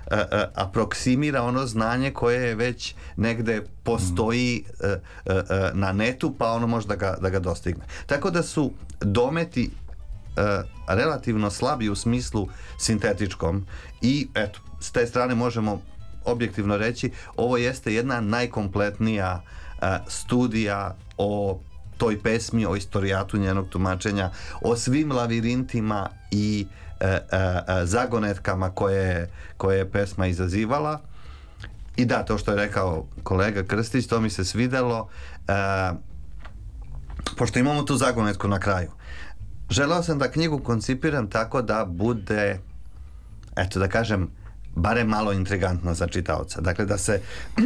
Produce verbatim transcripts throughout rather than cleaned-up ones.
a, a, aproksimira ono znanje koje je već negde postoji a, a, a, na netu, pa ono može da ga, da ga dostigne. Tako da su dometi a, relativno slabi u smislu sintetičkom i eto, s te strane možemo objektivno reći, ovo jeste jedna najkompletnija a, studija o toj pesmi, o istorijatu njenog tumačenja, o svim lavirintima i e, e, e, zagonetkama koje, koje je pesma izazivala. I da, to što je rekao kolega Krstić, to mi se svidelo. E, pošto imamo tu zagonetku na kraju, želeo sam da knjigu koncipiram tako da bude, eto da kažem, barem malo intrigantna za čitaoca. Dakle, da se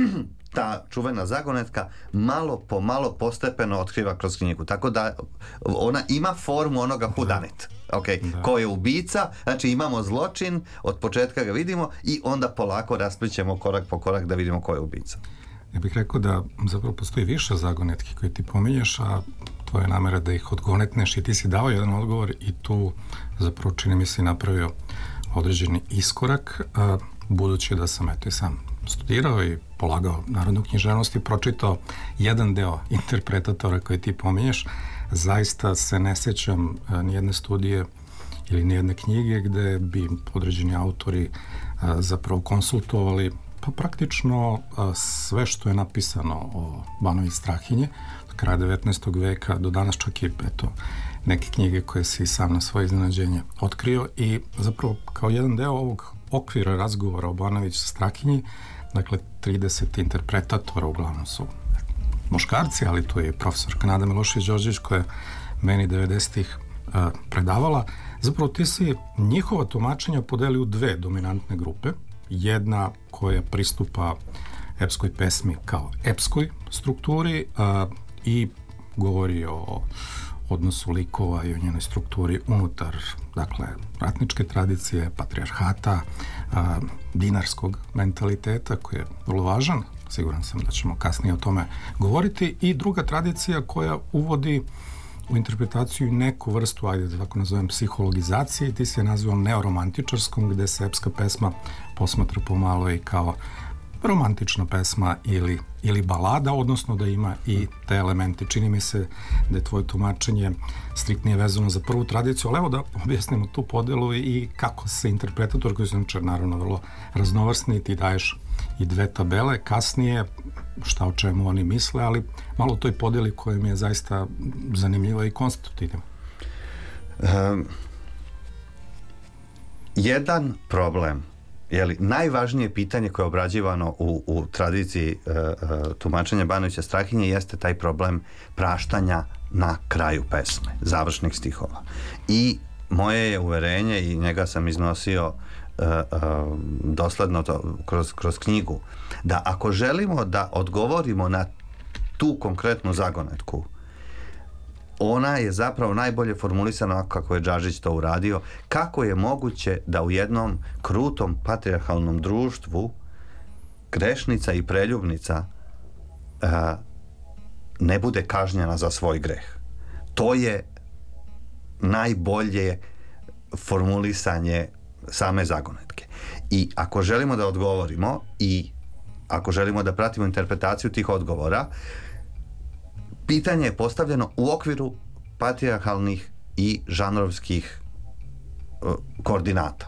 ta čuvena zagonetka malo po malo postepeno otkriva kroz knjigu. Tako da ona ima formu onoga whodunit. Okay. Ko je ubica, znači imamo zločin, od početka ga vidimo i onda polako rasplićemo korak po korak da vidimo ko je ubica. Ja bih rekao da zapravo postoji više zagonetki koje ti pominješ, a tvoja namera da ih odgonetneš i ti si dao jedan odgovor i tu zapravo čini mi si napravio određeni iskorak, a, budući da sam eto i sam studirao i polagao narodnu književnost i pročitao jedan deo interpretatora koje ti pominješ, zaista se ne sjećam a, nijedne studije ili nijedne knjige gde bi određeni autori a, zapravo konsultovali pa praktično a, sve što je napisano o Banovi Strahinje od kraja devetnaestog veka do danas, čak i eto neke knjige koje si sam na svoje iznenađenje otkrio i zapravo kao jedan deo ovog okvira razgovora o Banović Strahinji, dakle trideset interpretatora, uglavnom su muškarci, ali tu je i profesorka Nada Milošević-Đorđević koja je meni devedesetih uh, predavala. Zapravo ti si njihova tumačenja podeli u dve dominantne grupe. Jedna koja pristupa epskoj pesmi kao epskoj strukturi uh, i govori o odnosu likova i o njenoj strukturi unutar, dakle, ratničke tradicije, patrijarhata, a, dinarskog mentaliteta koji je vrlo važan, siguran sam da ćemo kasnije o tome govoriti, i druga tradicija koja uvodi u interpretaciju neku vrstu, ajde da tako nazovem, psihologizacije, ti si je nazvao neoromantičarskom, gde se epska pesma posmatra pomalo i kao romantična pesma ili, ili balada, odnosno da ima i te elemente. Čini mi se da je tvoje tumačenje striktnije vezano za prvu tradiciju, ali evo da objasnimo tu podelu i kako se interpretator, koji su naravno vrlo raznovrsni, ti daješ i dve tabele, kasnije šta o čemu oni misle, ali malo o toj podeli koja mi je zaista zanimljiva i konstitutivna. Um, jedan problem, jeli, najvažnije pitanje koje je obrađivano u, u tradiciji uh, uh, tumačenja Banovića Strahinje jeste taj problem praštanja na kraju pesme, završnih stihova. I moje je uverenje, i njega sam iznosio uh, uh, dosledno to, kroz, kroz knjigu, da ako želimo da odgovorimo na tu konkretnu zagonetku, ona je zapravo najbolje formulisana kako je Džažić to uradio, kako je moguće da u jednom krutom patrijarhalnom društvu grešnica i preljubnica uh, ne bude kažnjena za svoj greh. To je najbolje formulisanje same zagonetke. I ako želimo da odgovorimo i ako želimo da pratimo interpretaciju tih odgovora, pitanje je postavljeno u okviru patrijarhalnih i žanrovskih uh, koordinata.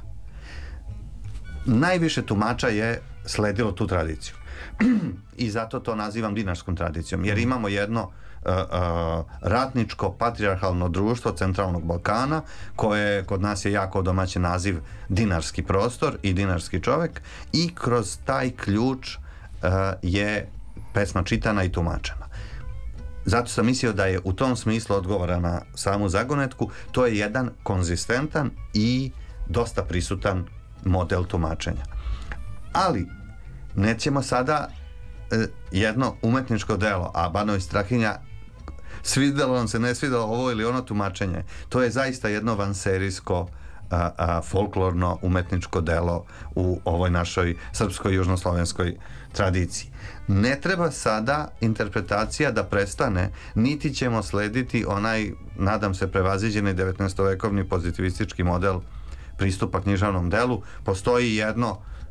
Najviše tumača je sledilo tu tradiciju. I zato to nazivam dinarskom tradicijom, jer imamo jedno uh, uh, ratničko patrijarhalno društvo centralnog Balkana, koje kod nas je jako domaćin naziv dinarski prostor i dinarski čovek, i kroz taj ključ uh, je pesma čitana i tumačena. Zato sam mislio da je u tom smislu odgovora na samu zagonetku, to je jedan konzistentan i dosta prisutan model tumačenja. Ali nećemo sada e, jedno umetničko delo, a Banović Strahinja, svidelo nam se, ne svidelo ovo ili ono tumačenje, to je zaista jedno vanserijsko a, a, folklorno umetničko delo u ovoj našoj srpskoj južnoslovenskoj tradiciji. Ne treba sada interpretacija da prestane, niti ćemo slediti onaj, nadam se, prevaziđeni devetnaestovekovni pozitivistički model pristupa književnom delu. Postoji jedno